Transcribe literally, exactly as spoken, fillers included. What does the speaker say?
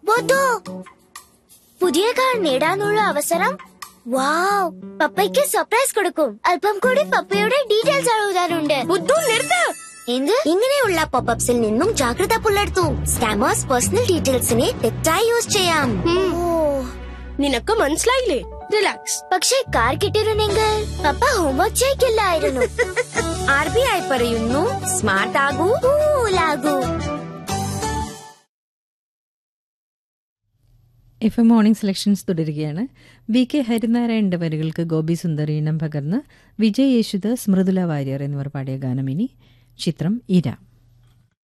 പൊതോ പുതിയ കാർ നേടാനുള്ള അവസരം. വാവ്, പപ്പയ്ക്ക് സർപ്രൈസ് കൊടുക്കും. അല്പം കൂടി പപ്പയുടെ ഡീറ്റെയിൽസ് എഴുതാനുണ്ട്. ബുദ്ധു നിർത്ത്. എന്ത്? ഇങ്ങനെയുള്ള പോപ്പപ്സിൽ നിന്നും ജാഗ്രത പുലർത്തൂ. സ്കാമേഴ്സ് പേഴ്സണൽ ഡീറ്റെയിൽസിനെ തെറ്റായി യൂസ് ചെയ്യാം. നിനക്ക് മനസ്സിലായില്ലേ? റിലാക്സ്. പക്ഷേ കാർ കിട്ടിയിരുന്നെങ്കിൽ പപ്പ ഹോംവർക്ക് ചെയ്യില്ലായിരുന്നു. ആർ ബി ഐ പറയുന്നു, smart ആകൂ, കൂലാകൂ. F M morning selections തുടരുകയാണ്. വി കെ ഹരിനാരായണന്റെ വരികൾക്ക് ഗോപി സുന്ദർ ഈണം പകർന്ന് വിജയ് യേശുദാസ്, മൃദുല വാര്യർ എന്നിവർ പാടിയ ഗാനം. ഇനി ചിത്രം ഇര.